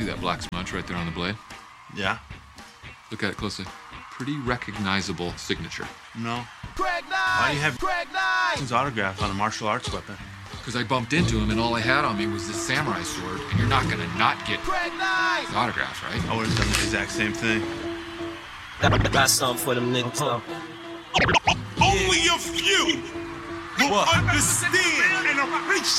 that black smudge right there on the blade? Yeah. Look at it closely. Pretty recognizable signature. No. Greg Knight! Why do you have Greg Knight! his autograph on a martial arts weapon? Because I bumped into him and all I had on me was this samurai sword, and you're not gonna not get Greg Knight! his autograph, right? I would have done the exact same thing. Got something for them niggas, though. Only a few will understand and appreciate